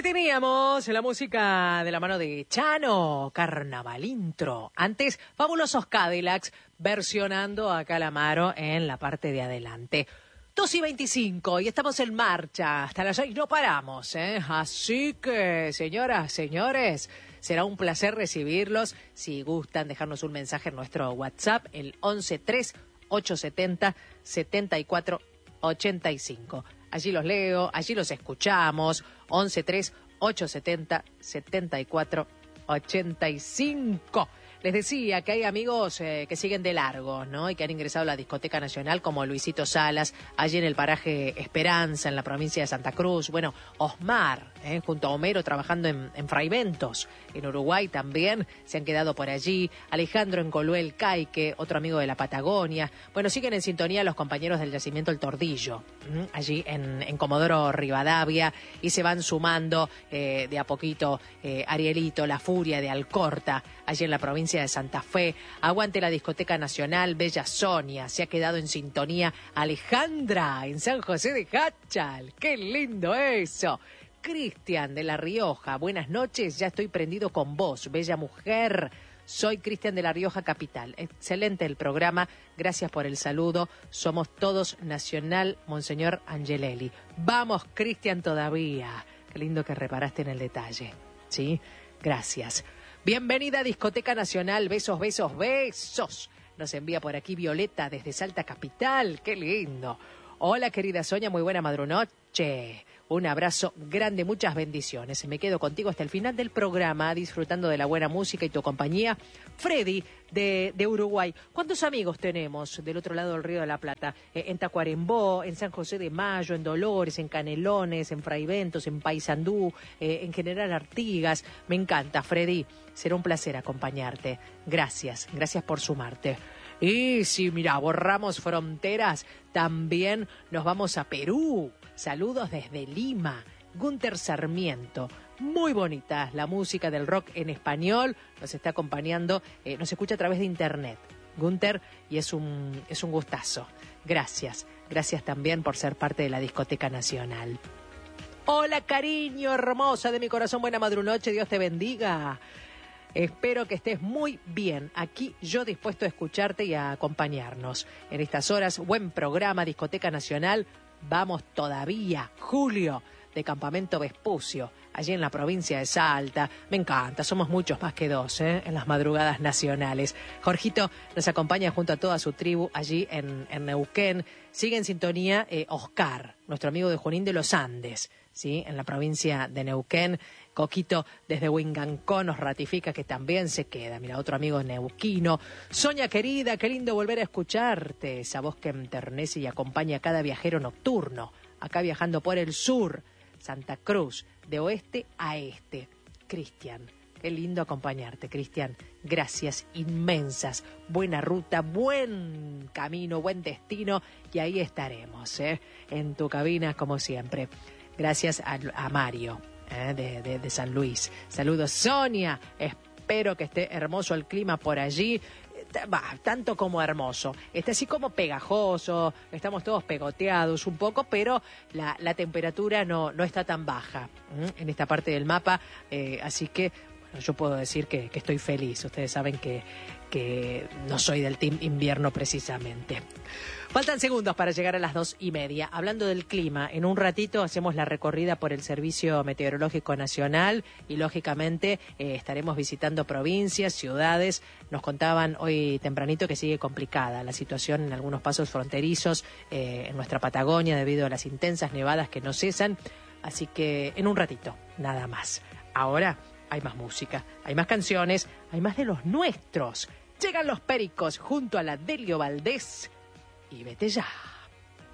teníamos la música de la mano de Chano, Carnaval Intro. Antes, Fabulosos Cadillacs versionando a Calamaro en la parte de adelante. 2:25 y estamos en marcha. Hasta las 6 no paramos, ¿eh? Así que, señoras, señores, será un placer recibirlos. Si gustan dejarnos un mensaje en nuestro WhatsApp, el 1138707485. Allí los leo, allí los escuchamos. 1138707485. Les decía que hay amigos que siguen de largo, ¿no? Y que han ingresado a la Discoteca Nacional, como Luisito Salas, allí en el paraje Esperanza, en la provincia de Santa Cruz. Bueno, Osmar, junto a Homero, trabajando en Fraiventos, en Uruguay también, se han quedado por allí. Alejandro en Coluel Caique, otro amigo de la Patagonia. Bueno, siguen en sintonía los compañeros del Yacimiento El Tordillo, allí en Comodoro Rivadavia, y se van sumando de a poquito Arielito, La Furia de Alcorta, allí en la provincia de Santa Fe. Aguante la Discoteca Nacional. Bella Sonia, se ha quedado en sintonía. Alejandra en San José de Hachal, qué lindo eso. Cristian de La Rioja, buenas noches, ya estoy prendido con vos, bella mujer. Soy Cristian de La Rioja Capital. Excelente el programa, gracias por el saludo. Somos todos Nacional Monseñor Angelelli. Vamos, Cristian, todavía. Qué lindo que reparaste en el detalle, ¿sí? Gracias. Bienvenida a Discoteca Nacional, besos, besos, besos. Nos envía por aquí Violeta desde Salta Capital, qué lindo. Hola querida Sonia, muy buena madrunoche. Un abrazo grande, muchas bendiciones. Me quedo contigo hasta el final del programa, disfrutando de la buena música y tu compañía. Freddy, de Uruguay. ¿Cuántos amigos tenemos del otro lado del Río de la Plata? En Tacuarembó, en San José de Mayo, en Dolores, en Canelones, en Fraiventos, en Paysandú, en General Artigas. Me encanta, Freddy. Será un placer acompañarte. Gracias, gracias por sumarte. Y si, mira, borramos fronteras, también nos vamos a Perú. Saludos desde Lima. Gunter Sarmiento. Muy bonita la música del rock en español. Nos está acompañando, nos escucha a través de internet. Gunter, y es un gustazo. Gracias. Gracias también por ser parte de la Discoteca Nacional. Hola, cariño, hermosa de mi corazón. Buena madrunoche, Dios te bendiga. Espero que estés muy bien. Aquí yo dispuesto a escucharte y a acompañarnos. En estas horas, buen programa, Discoteca Nacional. Vamos todavía, Julio, de Campamento Vespucio, allí en la provincia de Salta. Me encanta, somos muchos más que dos, en las madrugadas nacionales. Jorgito nos acompaña junto a toda su tribu allí en Neuquén. Sigue en sintonía Oscar, nuestro amigo de Junín de los Andes, ¿sí? En la provincia de Neuquén. Coquito desde Huingancó nos ratifica que también se queda. Mira, otro amigo neuquino. Sonia querida, qué lindo volver a escucharte. Esa voz que enternece y acompaña a cada viajero nocturno. Acá viajando por el sur, Santa Cruz, de oeste a este. Cristian, qué lindo acompañarte, Cristian. Gracias inmensas. Buena ruta, buen camino, buen destino. Y ahí estaremos, en tu cabina como siempre. Gracias a Mario. De San Luis. Saludos, Sonia. Espero que esté hermoso el clima por allí. Tanto como hermoso. Está así como pegajoso. Estamos todos pegoteados un poco, pero la temperatura no está tan baja en esta parte del mapa. Así que bueno, yo puedo decir que estoy feliz. Ustedes saben que no soy del team invierno precisamente. Faltan segundos para llegar a las 2:30. Hablando del clima, en un ratito hacemos la recorrida por el Servicio Meteorológico Nacional y, lógicamente, estaremos visitando provincias, ciudades. Nos contaban hoy tempranito que sigue complicada la situación en algunos pasos fronterizos en nuestra Patagonia debido a las intensas nevadas que no cesan. Así que en un ratito, nada más. Ahora hay más música, hay más canciones, hay más de los nuestros. Llegan los Pericos junto a la Delio Valdés. Y vete ya.